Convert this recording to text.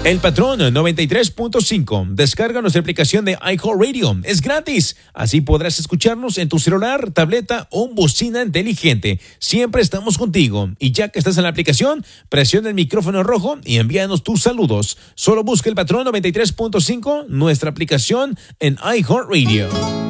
El Patrón 93.5. Descarga nuestra aplicación de iHeartRadio. Es gratis. Así podrás escucharnos en tu celular, tableta o bocina inteligente. Siempre estamos contigo. Y ya que estás en la aplicación, presiona el micrófono rojo y envíanos tus saludos. Solo busca El Patrón 93.5, nuestra aplicación en iHeartRadio.